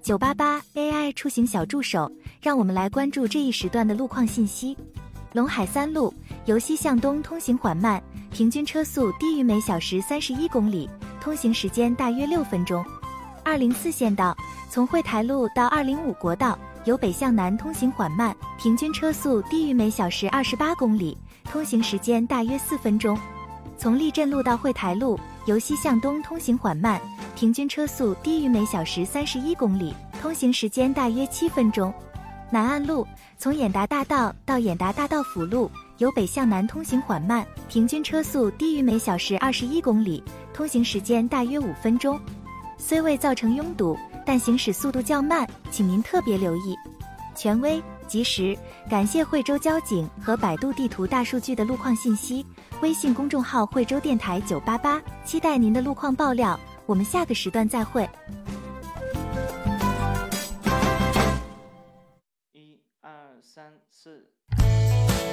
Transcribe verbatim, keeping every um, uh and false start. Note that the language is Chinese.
九八八 A I 出行小助手，让我们来关注这一时段的路况信息。陇海三路由西向东通行缓慢，平均车速低于每小时三十一公里，通行时间大约六分钟。二零四县道从惠台路到二零五国道由北向南通行缓慢，平均车速低于每小时二十八公里，通行时间大约四分钟。从立镇路到惠台路由西向东通行缓慢，平均车速低于每小时三十一公里，通行时间大约七分钟。南岸路从演达大道到演达大道辅路由北向南通行缓慢，平均车速低于每小时二十一公里，通行时间大约五分钟。虽未造成拥堵，但行驶速度较慢，请您特别留意。权威、及时，感谢惠州交警和百度地图大数据的路况信息。微信公众号惠州电台九八八，期待您的路况爆料。我们下个时段再会。 一二三四。